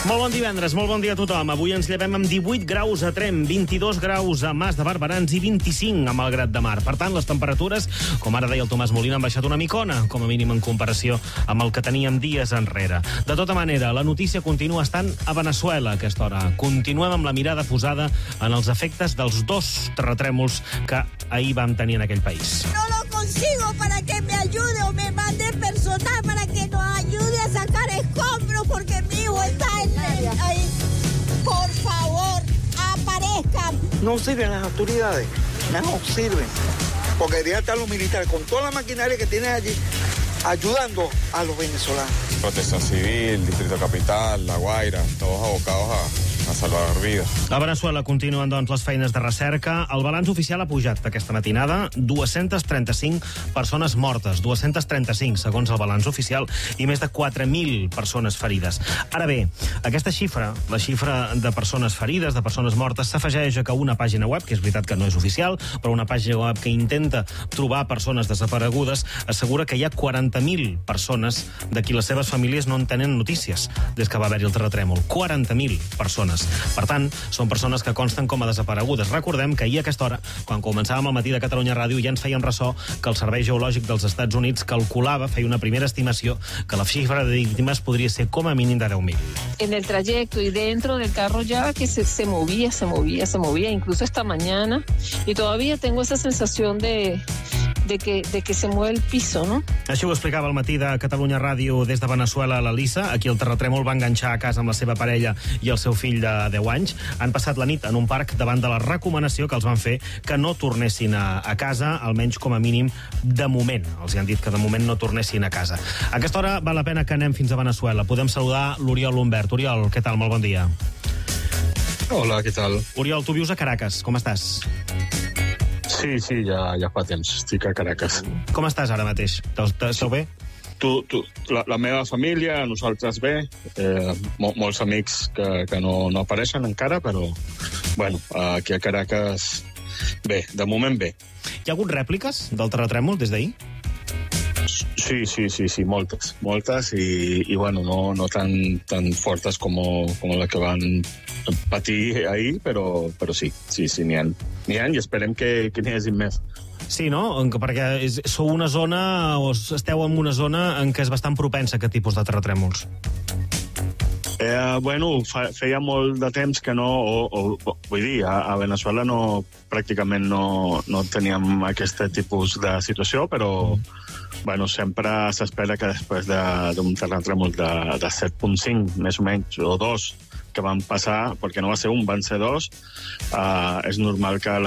Molt bon divendres, molt bon dia a tothom. Avui ens llevem amb 18 graus a Tremp, 22 graus a Mas de Barberans i 25 a Malgrat de Mar. Per tant, les temperatures, com ara deia el Tomàs Molina, han baixat una micona, com a mínim en comparació amb el que teníem dies enrere. De tota manera, la notícia continua estant a Veneçuela a aquesta hora. Continuem amb la mirada posada en els efectes dels 2 terratrèmols que ahir vam tenir en aquell país. No lo consigo para que me ayude o me mande personal para que nos ayude a sacar escombros porque mi hijo está ahí. Por favor, aparezcan. No sirven las autoridades, no sirven. Porque deberían estar los militares con toda la maquinaria que tienen allí ayudando a los venezolanos. Protección Civil, Distrito Capital, La Guaira, todos abocados a salvar vides. A Veneçuela continuen, doncs, les feines de recerca. El balanç oficial ha pujat aquesta matinada. 235 persones mortes, 235, segons el balanç oficial, i més de 4.000 persones ferides. Ara bé, aquesta xifra, la xifra de persones ferides, de persones mortes, s'afegeix a que una pàgina web, que és veritat que no és oficial, però una pàgina web que intenta trobar persones desaparegudes, assegura que hi ha 40.000 persones de qui les seves famílies no en tenen notícies des que va haver-hi el terratrèmol. 40.000 persones. Per tant, són persones que consten com a desaparegudes. Recordem que ahir a aquesta hora, quan començàvem el matí de Catalunya Ràdio, ja ens feien ressò que el Servei Geològic dels Estats Units calculava, feia una primera estimació, que la xifra de víctimes podria ser com a mínim de 10.000. En el trayecto y dentro del carro ya que se movía, incluso esta mañana, y todavía tengo esa sensación de que se mueve el piso, ¿no? Així ho explicava al matí de Catalunya Ràdio des de Veneçuela a l'Elisa. Aquí el terratrèmol va enganxar a casa amb la seva parella i el seu fill de 10 anys. Han passat la nit en un parc davant de la recomanació que els van fer que no tornessin a casa, almenys com a mínim de moment. Els han dit que de moment no tornessin a casa. A aquesta hora val la pena que anem fins a Veneçuela. Podem saludar l'Oriol Humbert. Oriol, què tal? Molt bon dia. Hola, què tal? Oriol, tu vius a Caracas. Com estàs? Sí, ja fa temps. Estic a Caracas. Com estàs ara mateix? Esteu bé? La meva família, nosaltres bé, molts amics que no apareixen encara, però bueno, aquí a Caracas bé, de moment bé. Hi ha hagut rèpliques del terratrèmol des d'ahir? Sí, moltes i bueno, no tan fortes com la que van patir ahir, però sí, n'hi ha. N'hi ha i esperem que n'hi hagi més. Sí, no? Perquè sou una zona, o esteu en una zona en què és bastant propensa a aquest tipus de terratrèmols. Bueno, feia molt de temps que no... vull dir, a Veneçuela pràcticament no teníem aquest tipus de situació, però bueno, sempre s'espera que després d'un terratrèmol de 7.5, més o menys, o 2, que van passar, perquè no va ser un, van ser 2, és normal que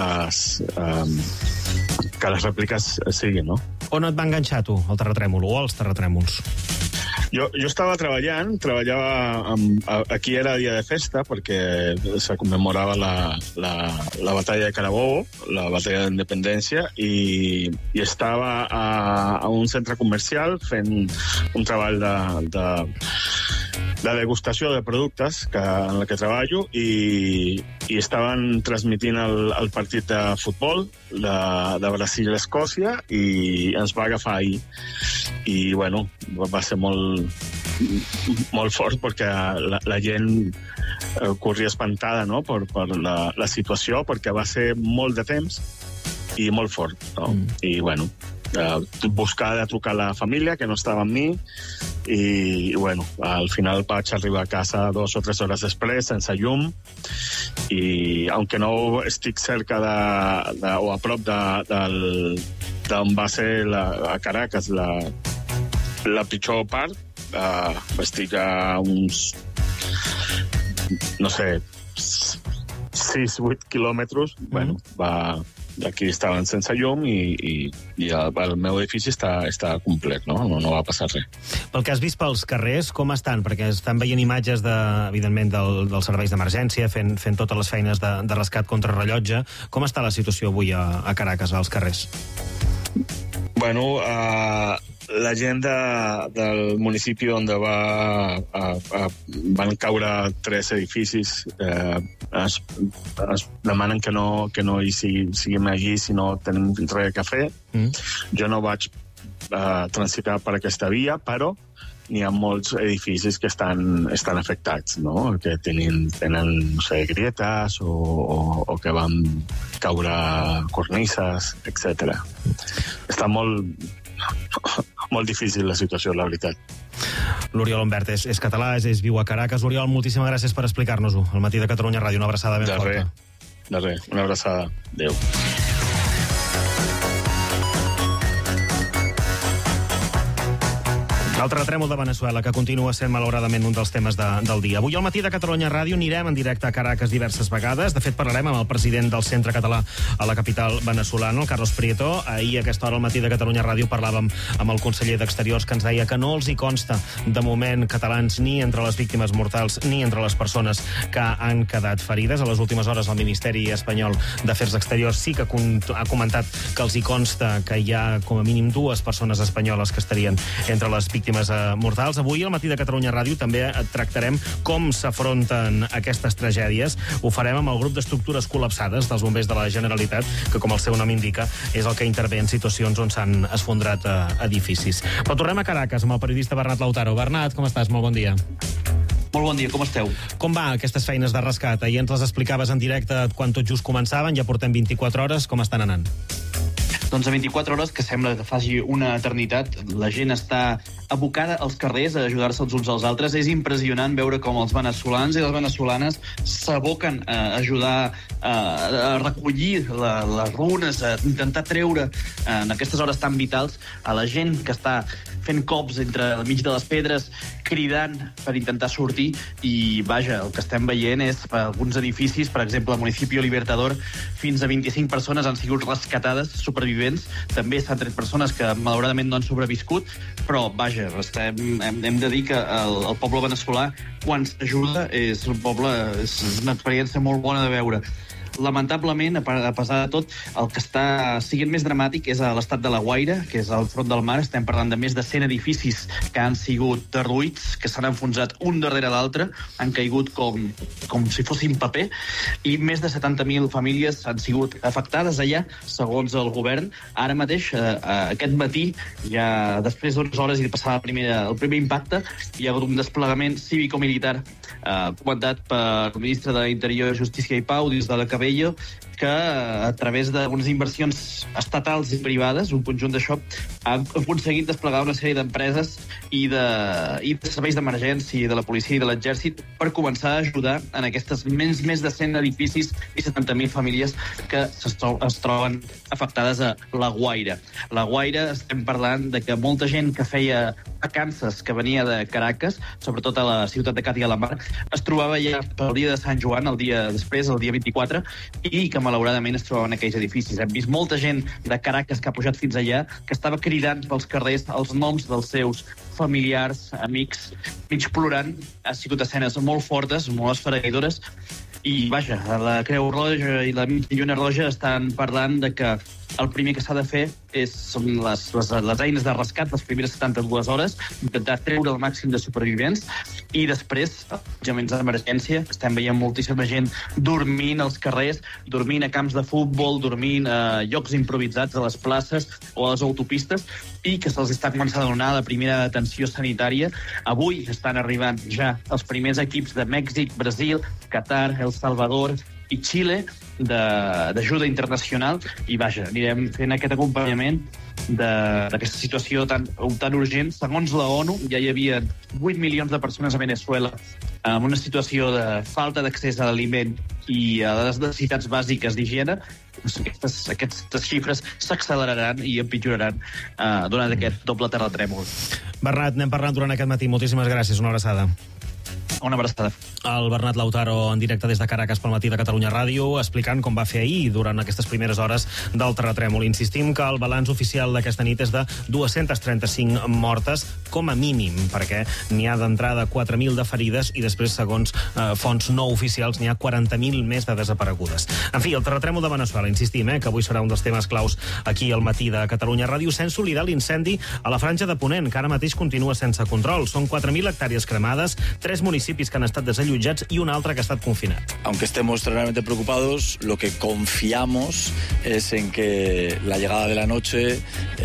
les rèpliques siguin, no? On et va enganxar, tu, el terratrèmol, o els terratrèmols? Jo estava treballava aquí era dia de festa perquè se commemorava la batalla de Carabobo, la batalla d'independència, i estava a un centre comercial fent un treball de degustació de productes en el que treballo i estaven transmitint el partit de futbol de Brasil-Escòcia i ens va agafar ahir i bueno, va ser molt fort perquè la gent corria espantada, no? per la situació, perquè va ser molt de temps i molt fort, no? I bueno, buscar de trucar a la família que no estava amb mi i bueno, al final vaig arribar a casa 2 o 3 hores després sense llum i aunque no estic cerca o a prop d'on va ser a Caracas la pitjor part, estic a uns no sé 6-8 quilòmetres, bueno, d'aquí estaven sense llum i el meu edifici està complet, no va passar res. Pel que has vist pels carrers, com estan? Perquè estan veient imatges, evidentment, dels serveis d'emergència, fent totes les feines de rescat contra rellotge. Com està la situació avui a Caracas, als carrers? Bueno, la gent del municipi on van caure 3 edificis es demanen que no hi siguem allí si no tenim res a fer. Jo no vaig transitar per aquesta via, però n'hi ha molts edificis que estan afectats, no? Que tenen no sé, grietes o que van caure cornises, etc. Està molt difícil la situació, la veritat. L'Oriol Humbert és català, viu a Caracas. Oriol, moltíssimes gràcies per explicar-nos-ho. Al Matí de Catalunya Ràdio, una abraçada ben forta. De res, una abraçada. Adéu. El terratrèmol de Veneçuela, que continua sent malauradament un dels temes del dia. Avui al Matí de Catalunya Ràdio anirem en directe a Caracas diverses vegades. De fet, parlarem amb el president del Centre Català a la capital veneçolana, el Carlos Prieto. Ahir, a aquesta hora, al Matí de Catalunya Ràdio, parlàvem amb el conseller d'Exteriors, que ens deia que no els hi consta, de moment, catalans ni entre les víctimes mortals ni entre les persones que han quedat ferides. A les últimes hores, el Ministeri Espanyol d'Afers Exteriors sí que ha comentat que els hi consta que hi ha com a mínim 2 persones espanyoles que estarien entre les víctimes mortals. Avui, al Matí de Catalunya Ràdio, també tractarem com s'afronten aquestes tragèdies. Ho farem amb el grup d'estructures col·lapsades dels bombers de la Generalitat, que, com el seu nom indica, és el que intervé en situacions on s'han esfondrat edificis. Però tornem a Caracas amb el periodista Bernat Lautaro. Bernat, com estàs? Molt bon dia. Molt bon dia, com esteu? Com va aquestes feines de rescat? Ahir ens les explicaves en directe quan tot just començaven, ja portem 24 hores. Com estan anant? Doncs a 24 hores, que sembla que faci una eternitat, la gent està abocada als carrers a ajudar-se els uns als altres. És impressionant veure com els veneçolans i les veneçolanes s'aboquen a ajudar a recollir les runes, a intentar treure en aquestes hores tan vitals a la gent que està fent cops entre el mig de les pedres, cridant per intentar sortir. I, vaja, el que estem veient és per alguns edificis, per exemple, al municipi Libertador, fins a 25 persones han sigut rescatades, supervivents. També s'han tret persones que, malauradament, no han sobreviscut, però, vaja, hem de dir que el poble veneçolà, quan s'ajuda, és una experiència molt bona de veure. Lamentablement, a pesar de tot, el que està sent més dramàtic és a l'estat de La Guaira, que és al front del mar. Estem parlant de més de 100 edificis que han sigut derruïts, que s'han enfonsat un darrere l'altre, han caigut com si fossin paper, i més de 70.000 famílies han sigut afectades allà, segons el govern. Ara mateix, aquest matí, ja després d'unes hores i de passar el primer impacte, hi ha hagut un desplegament cívico-militar comandat pel ministre de l'Interior, Justícia i Pau, des de la Cabello, que a través d'unes inversions estatals i privades, un conjunt d'això, ha aconseguit desplegar una sèrie d'empreses i de serveis d'emergència de la policia i de l'exèrcit per començar a ajudar en aquestes més de 100 edificis i 70.000 famílies que es troben afectades a La Guaira. La Guaira, estem parlant de que molta gent que feia vacances, que venia de Caracas, sobretot a la ciutat de Càtia la Mar, es trobava ja pel dia de Sant Joan, el dia després, el dia 24, i que malauradament es trobaven en aquells edificis. Hem vist molta gent de Caracas que ha pujat fins allà, que estava cridant pels carrers els noms dels seus familiars, amics, mig plorant. Ha sigut escenes molt fortes, molt esfereïdores, i, vaja, la Creu Roja i la Lluna Roja estan parlant de que el primer que s'ha de fer són les eines de rescat, les primeres 72 hores, intentar treure el màxim de supervivents, i després, allotjaments d'emergència. Estem veient moltíssima gent dormint als carrers, dormint a camps de futbol, dormint a llocs improvisats a les places o a les autopistes, i que se'ls està començant a donar la primera atenció sanitària. Avui estan arribant ja els primers equips de Mèxic, Brasil, Qatar, El Salvador i Xile d'ajuda internacional, i, vaja, anirem fent aquest acompanyament d'aquesta situació tan urgent. Segons la ONU, ja hi havia 8 milions de persones a Veneçuela amb una situació de falta d'accés a l'aliment i a les necessitats bàsiques d'higiene. Aquestes xifres s'acceleraran i empitjoraran durant aquest doble terratrèmol. Bernat, n'hem parlat durant aquest matí. Moltíssimes gràcies. Una abraçada. Una abraçada. El Bernat Lautaro, en directe des de Caracas pel Matí de Catalunya Ràdio, explicant com va fer ahir durant aquestes primeres hores del terratrèmol. Insistim que el balanç oficial d'aquesta nit és de 235 mortes, com a mínim, perquè n'hi ha d'entrada 4.000 de ferides i després, segons fonts no oficials, n'hi ha 40.000 més de desaparegudes. En fi, el terratrèmol de Veneçuela, insistim, que avui serà un dels temes claus aquí al Matí de Catalunya Ràdio, sense oblidar l'incendi a la Franja de Ponent, que ara mateix continua sense control. Són 4.000 hectàrees cremades, 3 municipis municipis que han estat desallotjats i un altre que ha estat confinat. Aunque estemos terriblemente preocupados, lo que confiamos es en que la llegada de la noche,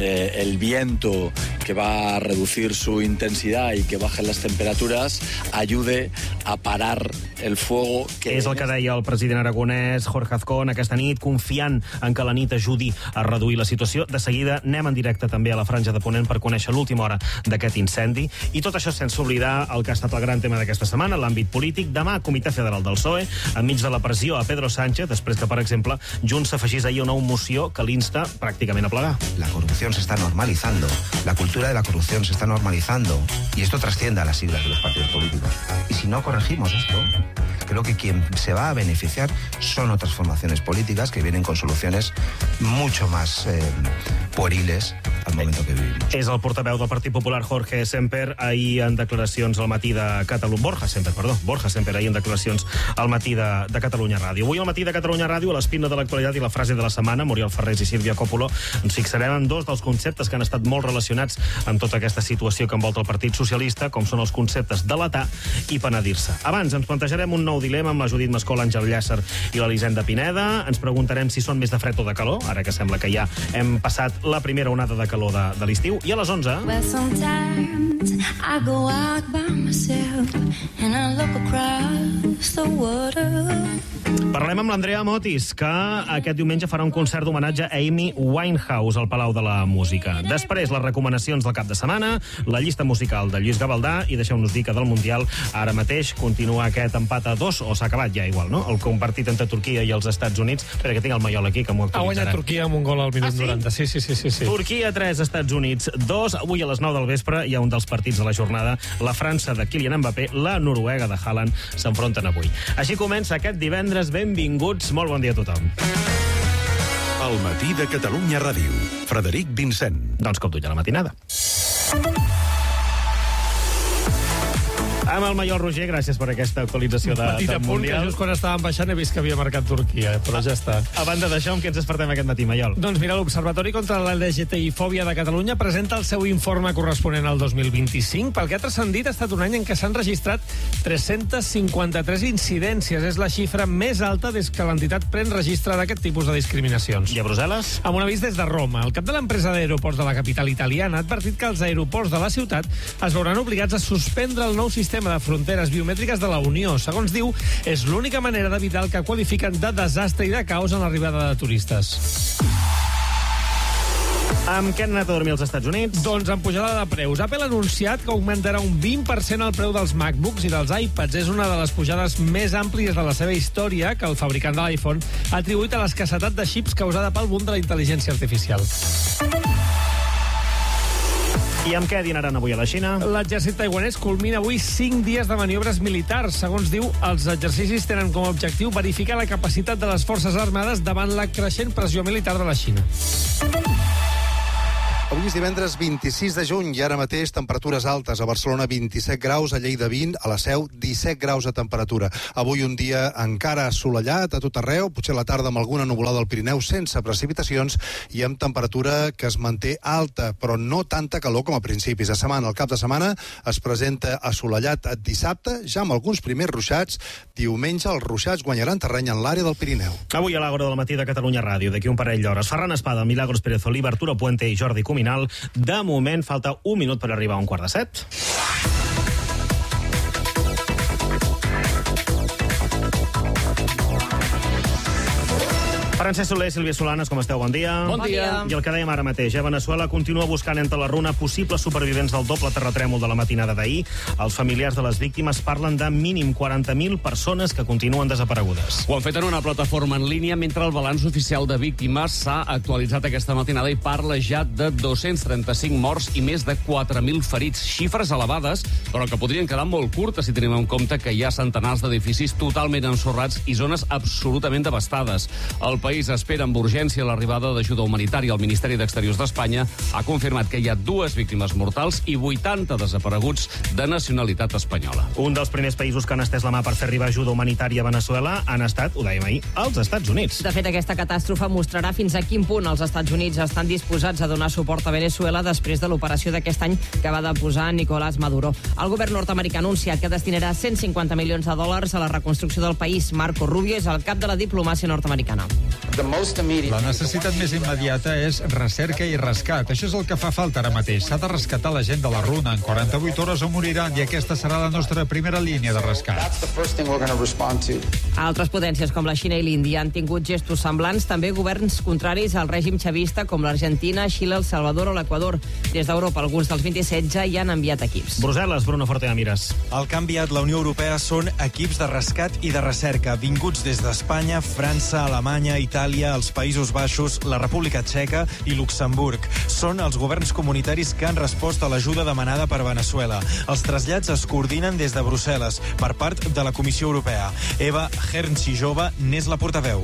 el viento que va a reducir su intensidad y que bajen las temperaturas, ayude a parar el fuego. És el que deia el president aragonès, Jorge Azcón, aquesta nit, confiant en que la nit ajudi a reduir la situació. De seguida anem en directe també a la Franja de Ponent per conèixer l'última hora d'aquest incendi. I tot això sense oblidar el que ha estat el gran tema d'aquesta setmana, l'àmbit polític. Demà, Comitè Federal del PSOE, enmig de la pressió a Pedro Sánchez, després que, per exemple, Junts s'afegís ahir una moció que l'insta pràcticament a plegar. La corrupción se está normalizando, la cultura de la corrupción se está normalizando, y esto trasciende a las siglas de los partidos políticos. Y si no corregimos esto, creo que quien se va a beneficiar son otras formaciones políticas que vienen con soluciones mucho más pueriles al momento que vivimos. És el portaveu del Partit Popular, Jorge Semper, ahir en declaracions al matí de Catalunya... Borja Semper, ahir en declaracions al matí de Catalunya Ràdio. Avui al matí de Catalunya Ràdio, a l'espina de l'actualitat i la frase de la setmana, Muriel Ferrés i Sílvia Coppolo, ens fixarem en dos dels conceptes que han estat molt relacionats amb tota aquesta situació que envolta el Partit Socialista, com són els conceptes delatar i penedir-se. Abans, ens plantejarem un nou dilema amb la Judit Mascó, l'Àngel Llàcer i l'Elisenda Pineda. Ens preguntarem si són més de fred o de calor, ara que sembla que ja hem passat la primera onada de calor de l'estiu. I a les 11... Well, sometimes I go out by myself and I look across the water. Parlem amb l'Andrea Motis, que aquest diumenge farà un concert d'homenatge a Amy Winehouse al Palau de la Música. Després, les recomanacions del cap de setmana, la llista musical de Lluís Gavaldà, i deixeu-nos dir que del Mundial ara mateix continua aquest empat a 2, o s'ha acabat ja igual, no? El compartit entre Turquia i els Estats Units. Espera, que tinc el Maiol aquí, que m'ho actualitzarà. Ha guanyat Turquia amb un gol al minut 90. Sí. Turquia 3, Estats Units 2. Avui a les 9 del vespre hi ha un dels partits de la jornada. La França de Kylian Mbappé, la Noruega de Haaland s'enfronten avui. Així comença aquest divendres. Benvinguts, molt bon dia a tothom. El matí de Catalunya Ràdio. Frederic Vincent. Doncs com tu ja la matinada. Amb el Maiol Roger, gràcies per aquesta actualització del Mundial. Petit apunt, que just quan estàvem baixant he vist que havia marcat Turquia, però ja està. A banda d'això, amb què ens despertem aquest matí, Maiol? Doncs mira, l'Observatori contra la LGTBI-fòbia de Catalunya presenta el seu informe corresponent al 2025. Pel que ha transcendit, ha estat un any en què s'han registrat 353 incidències. És la xifra més alta des que l'entitat pren registre d'aquest tipus de discriminacions. I a Brussel·les? Amb un avís des de Roma. El cap de l'empresa d'aeroports de la capital italiana ha advertit que els aeroports de la ciutat es veuran obligats a suspendre el nou sistema de fronteres biomètriques de la Unió. Segons diu, és l'única manera d'evitar el que qualifiquen de desastre i de caos en l'arribada de turistes. Amb què han anat a dormir als Estats Units? Doncs amb pujada de preus. Apple ha anunciat que augmentarà un 20% el preu dels MacBooks i dels iPads. És una de les pujades més àmplies de la seva història, que el fabricant de l'iPhone ha atribuït a l'escassetat de xips causada pel boom de la intel·ligència artificial. I amb què dinaran avui a la Xina? L'exèrcit taiwanès culmina avui 5 dies de maniobres militars. Segons diu, els exercicis tenen com a objectiu verificar la capacitat de les forces armades davant la creixent pressió militar de la Xina. Avui és divendres 26 de juny i ara mateix temperatures altes. A Barcelona 27 graus, a Lleida 20, a la Seu 17 graus de temperatura. Avui un dia encara assolellat a tot arreu, potser a la tarda amb alguna nuvolada al Pirineu sense precipitacions i amb temperatura que es manté alta, però no tanta calor com a principis de setmana. El cap de setmana es presenta assolellat dissabte, ja amb alguns primers ruixats. Diumenge els ruixats guanyaran terreny en l'àrea del Pirineu. Avui a l'Àgora del matí de Catalunya Ràdio, d'aquí un parell d'hores. Ferran Espada, Milagros Pérez Oliva, Arturo Puente i Jordi Cuminal. De moment, falta un minut per arribar a 6:45. Francesc Soler, Sílvia Solanes, com esteu? Bon dia. Bon dia. I el que dèiem ara mateix, Veneçuela continua buscant entre la runa possibles supervivents del doble terratrèmol de la matinada d'ahir. Els familiars de les víctimes parlen de mínim 40.000 persones que continuen desaparegudes. Ho han fet en una plataforma en línia mentre el balanç oficial de víctimes s'ha actualitzat aquesta matinada i parla ja de 235 morts i més de 4.000 ferits. Xifres elevades, però que podrien quedar molt curtes si tenim en compte que hi ha centenars d'edificis totalment ensorrats i zones absolutament devastades. El país país espera amb urgència l'arribada d'ajuda humanitària. El Ministeri d'Exteriors d'Espanya ha confirmat que hi ha 2 víctimes mortals i 80 desapareguts de nacionalitat espanyola. Un dels primers països que han estès la mà per fer arribar ajuda humanitària a Veneçuela han estat, ho dèiem ahir, els Estats Units. De fet, aquesta catàstrofe mostrarà fins a quin punt els Estats Units estan disposats a donar suport a Veneçuela després de l'operació d'aquest any que va deposar Nicolás Maduro. El govern nord-americà ha anunciat que destinarà $150 milions a la reconstrucció del país. Marco Rubio és el cap de la diplomàcia nord-americana. La necessitat més immediata és recerca i rescat. Això és el que fa falta ara mateix. S'ha de rescatar la gent de la Runa. En 48 hores o moriran i aquesta serà la nostra primera línia de rescat. Altres potències com la Xina i l'Índia han tingut gestos semblants, també governs contraris al règim xavista com l'Argentina, Xile, El Salvador o l'Equador. Des d'Europa, alguns dels 27 ja hi han enviat equips. Brussel·les, Bruno Forte de Mires. El que ha enviat la Unió Europea són equips de rescat i de recerca, vinguts des d'Espanya, França, Alemanya, Itàlia, els Països Baixos, la República Txeca i Luxemburg. Són els governs comunitaris que han respost a l'ajuda demanada per Veneçuela. Els trasllats es coordinen des de Brussel·les per part de la Comissió Europea. Eva Hernsijova n'és la portaveu.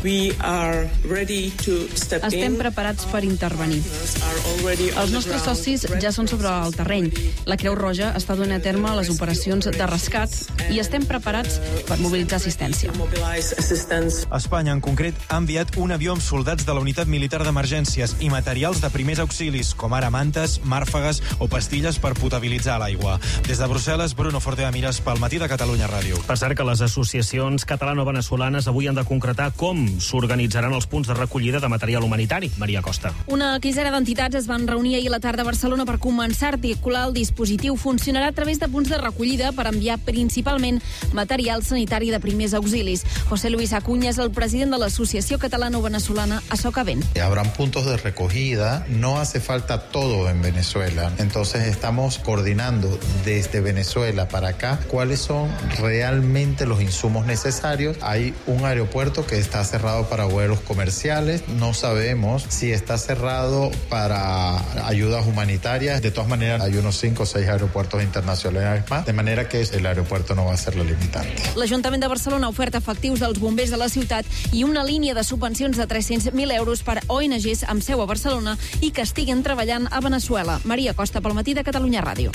Estem preparats per intervenir. Els nostres socis ja són sobre el terreny. La Creu Roja està donant a terme les operacions de rescat i estem preparats per mobilitzar assistència. Espanya, en concret, ha enviat un avió amb soldats de la Unitat Militar d'Emergències i materials de primers auxilis, com ara mantes, màrfegues o pastilles per potabilitzar l'aigua. Des de Brussel·les, Bruno Forte de Mires, pel Matí de Catalunya Ràdio. Per cert que les associacions catalano-veneçolanes avui han de concretar com s'organitzaran els punts de recollida de material humanitari. Maria Costa. Una quinzena d'entitats es van reunir ahir a la tarda a Barcelona per començar a articular el dispositiu. Funcionarà a través de punts de recollida per enviar principalment material sanitari de primers auxilis. José Luis Acuña és el president de l'Associació Catalano-Venezolana a Socavent. Habrán puntos de recogida, no hace falta todo en Venezuela. Entonces estamos coordinando desde Venezuela para acá cuáles son realmente los insumos necesarios. Hay un aeropuerto que está cerrado para vuelos comerciales. No sabemos si está cerrado para ayudas humanitarias. De todas maneras, hay unos 5 o 6 aeropuertos internacionales más, de manera que el aeropuerto no va a ser la limitante. L'Ajuntament de Barcelona oferta efectius dels bombers de la ciutat i una línia de subvencions de 300.000 euros per ONGs amb seu a Barcelona i que estiguen treballant a Veneçuela. Maria Costa, pel Matí de Catalunya Ràdio.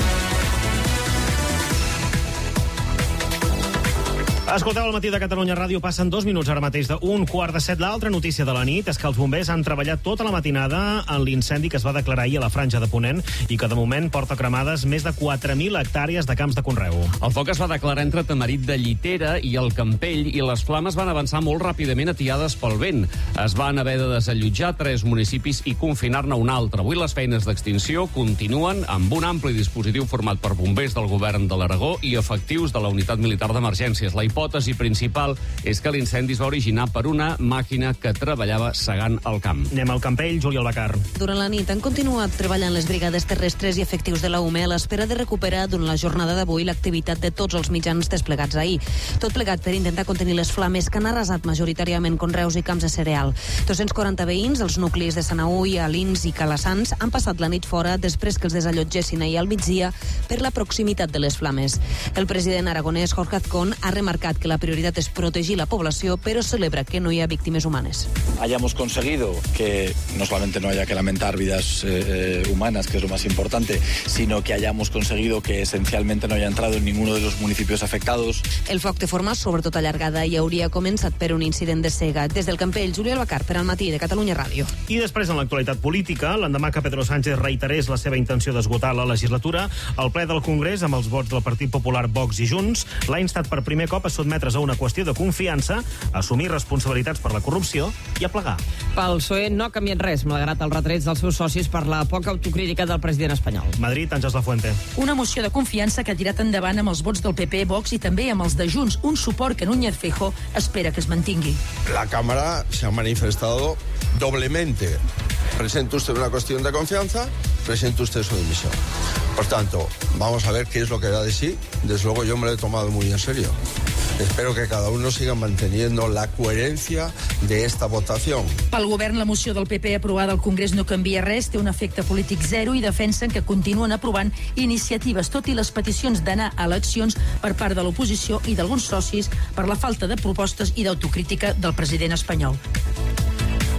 Escolteu el Matí de Catalunya Ràdio, passen 2 minuts ara mateix d'un 6:45. L'altra notícia de la nit és que els bombers han treballat tota la matinada en l'incendi que es va declarar ahir a la Franja de Ponent i que de moment porta cremades més de 4.000 hectàrees de camps de conreu. El foc es va declarar entre Tamarit de Llitera i el Campell i les flames van avançar molt ràpidament atiades pel vent. Es van haver de desallotjar 3 municipis i confinar-ne un altre. Avui les feines d'extinció continuen amb un ampli dispositiu format per bombers del govern de l'Aragó i efectius de la Unitat Militar d'Emergències. La hipòtesi principal és que l'incendi es va originar per una màquina que treballava segant el camp. Anem al Campell, Júlia Albacar. Durant la nit han continuat treballant les brigades terrestres i efectius de la UME a l'espera de recuperar durant la jornada d'avui l'activitat de tots els mitjans desplegats ahir. Tot plegat per intentar contenir les flames que han arrasat majoritàriament conreus i camps de cereal. 240 veïns, els nuclis de Sanaüll, Alins i Calassans, han passat la nit fora després que els desallotgessin ahir al migdia per la proximitat de les flames. El president aragonès, Jorge Azcón, ha remarcat que la prioridad es protegir la población, pero celebra que no haya víctimas humanas. Hayamos conseguido que no solamente no haya que lamentar vidas humanas, que es lo más importante, sino que hayamos conseguido que esencialmente no haya entrado en ninguno de los municipios afectados. El foc té forma sobretot allargada i hauria començat per un incident de cega. Des del Campell, Júlia Albacar, per al Matí de Catalunya Ràdio. I després, en l'actualitat política, l'endemà que Pedro Sánchez reiterés la seva intenció d'esgotar la legislatura, el ple del Congrés, amb els vots del Partit Popular, Vox i Junts, l'ha instat per primer cop a sotmetre's a una qüestió de confiança, assumir responsabilitats per la corrupció i a plegar. Pel PSOE no ha canviat res, malgrat els retrets dels seus socis per la poca autocrítica del president espanyol. Madrid, Àngels Lafuente. Una moció de confiança que ha tirat endavant amb els vots del PP, Vox i també amb els de Junts, un suport que Núñez Feijóo espera que es mantingui. La Cámara se ha manifestado doblemente. Presenta usted una cuestión de confianza, presenta usted su dimisión. Por tanto, vamos a ver qué es lo que da de sí. Desde luego yo me lo he tomado muy en serio. Espero que cada uno siga manteniendo la coherencia de esta votación. Pel govern, la moció del PP aprovada al Congrés no canvia res, té un efecte polític zero i defensen que continuen aprovant iniciatives, tot i les peticions d'anar a eleccions per part de l'oposició i d'alguns socis per la falta de propostes i d'autocrítica del president espanyol.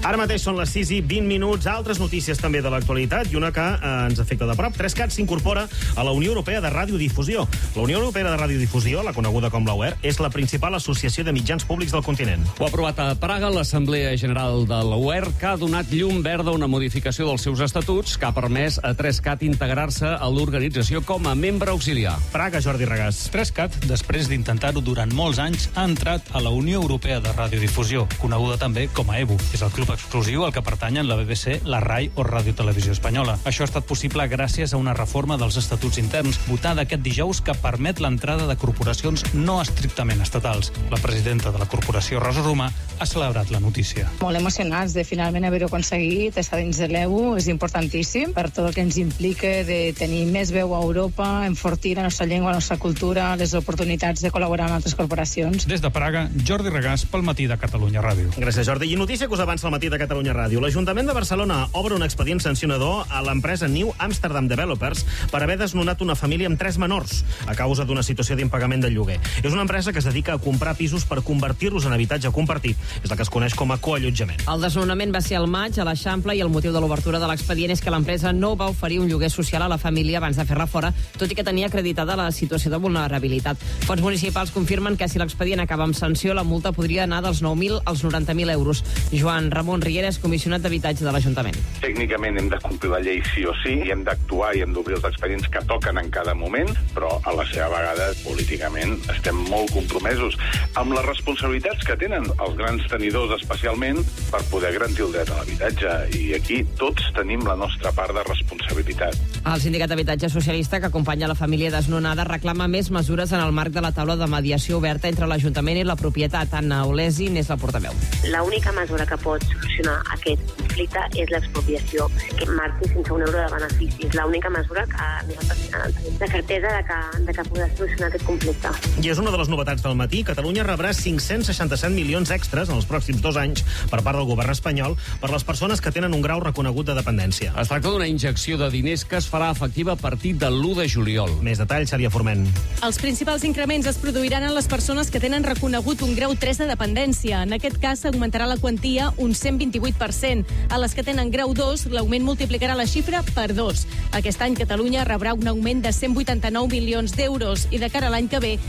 Ara mateix són les 6:20. Altres notícies també de l'actualitat i una que ens afecta de prop. 3cat s'incorpora a la Unió Europea de Radiodifusió. La Unió Europea de Radiodifusió, la coneguda com la UER, és la principal associació de mitjans públics del continent. Ho ha aprovat a Praga l'Assemblea General de la UER, que ha donat llum verda a una modificació dels seus estatuts que ha permès a 3cat integrar-se a l'organització com a membre auxiliar. Praga, Jordi Regàs. 3cat, després d'intentar-ho durant molts anys, ha entrat a la Unió Europea de Radiodifusió, coneguda també com a EBU. És el club exclusiu al que pertanyen la BBC, la RAI o Ràdio Televisió Espanyola. Això ha estat possible gràcies a una reforma dels estatuts interns votada aquest dijous que permet l'entrada de corporacions no estrictament estatals. La presidenta de la corporació, Rosa Romà, ha celebrat la notícia. Molt emocionats de finalment haver-ho aconseguit, estar dins de l'EBU és importantíssim per tot el que ens implica de tenir més veu a Europa, enfortir la nostra llengua, la nostra cultura, les oportunitats de col·laborar amb altres corporacions. Des de Praga, Jordi Regàs pel Matí de Catalunya Ràdio. Gràcies, Jordi. I notícia que us avança al Matí de Catalunya Ràdio. L'Ajuntament de Barcelona obre un expedient sancionador a l'empresa New Amsterdam Developers per haver desnonat una família amb 3 menors a causa d'una situació d'impagament del lloguer. És una empresa que es dedica a comprar pisos per convertir-los en habitatge compartit. És la que es coneix com a coallotjament. El desnonament va ser al maig a l'Eixample i el motiu de l'obertura de l'expedient és que l'empresa no va oferir un lloguer social a la família abans de fer-la fora, tot i que tenia acreditada la situació de vulnerabilitat. Fons municipals confirmen que si l'expedient acaba amb sanció, la multa podria anar dels 9.000 als 90.000 euros. Joan Ramon Riera és comissionat d'habitatge de l'Ajuntament. Tècnicament hem de complir la llei sí o sí, i hem d'actuar i hem d'obrir els expedients que toquen en cada moment, però a la seva vegada, políticament, estem molt compromesos amb les responsabilitats que tenen els grans tenidors, especialment, per poder garantir el dret a l'habitatge. I aquí tots tenim la nostra part de responsabilitat. El sindicat d'habitatge socialista que acompanya la família desnonada reclama més mesures en el marc de la taula de mediació oberta entre l'Ajuntament i la propietat. Anna Olesi n'és la portaveu. L'única mesura que pot solucionar aquest conflicte és l'expropiació, que marxi sense un euro de benefici. És l'única mesura que nosaltres tenim la certesa de que podrà solucionar aquest conflicte. I és una de les novetats del matí. Catalunya rebrà 567 milions extres en els pròxims 2 anys per part del govern espanyol per les persones que tenen un grau reconegut de dependència. Es tracta d'una injecció de diners que es farà efectiva a partir de l'1 de juliol. Més detalls, Xavier Forment. Els principals increments es produiran en les persones que tenen reconegut un grau 3 de dependència. En aquest cas, s'augmentarà la quantia un 128%. A les que tenen grau 2, l'augment multiplicarà la xifra per 2. Aquest any, Catalunya rebrà un augment de 189 milions d'euros i de cara a l'any que ve,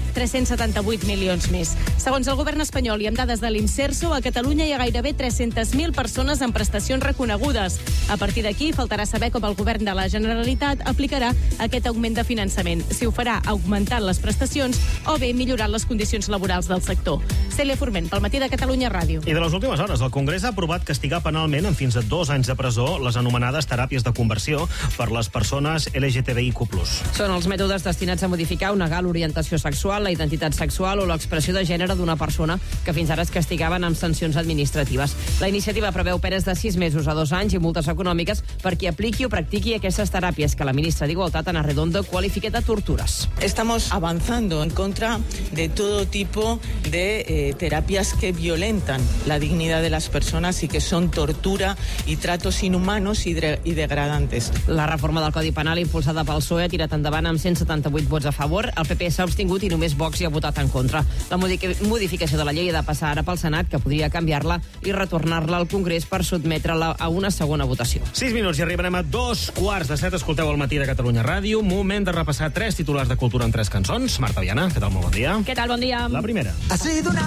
378 milions més. Segons el govern espanyol i amb dades de l'Inserso, a Catalunya hi ha gairebé 300.000 persones amb prestacions reconegudes. A partir d'aquí, faltarà saber com el govern de la Generalitat aplicarà aquest augment de finançament. Si ho farà augmentant les prestacions o bé millorant les condicions laborals del sector. Cèlia Forment, pel Matí de Catalunya Ràdio. I de les últimes hores, el Congrés ha aprovat castigar penalment amb fins a 2 anys de presó les anomenades teràpies de conversió per les persones LGTBIQ+. Són els mètodes destinats a modificar o negar l'orientació sexual, la identitat sexual o l'expressió de gènere d'una persona que fins ara es castigaven amb sancions administratives. La iniciativa preveu penes de 6 mesos a 2 anys i multes econòmiques per qui apliqui o practiqui aquestes teràpies que la ministra d'Igualtat, Ana Redondo, qualifica de tortures. Estamos avanzando en contra de todo tipo de terapias que violentan la dignidad de las personas y que son tortura y tratos inhumanos y degradantes. La reforma del Codi Penal impulsada pel PSOE ha tirat endavant amb 178 vots a favor. El PP s'ha abstingut i només Vox hi ha votat en contra. La modificació de la llei ha de passar ara pel Senat, que podria canviar-la i retornar-la al Congrés per sotmetre-la a una segona votació. 6 minuts i arribarem a 2:15. Escolteu el Matí de Catalunya Ràdio. Moment de repassar 3 titulars de cultura en 3 cançons. Marta Viana, què tal? Molt bon dia. Què tal? Bon dia. La primera.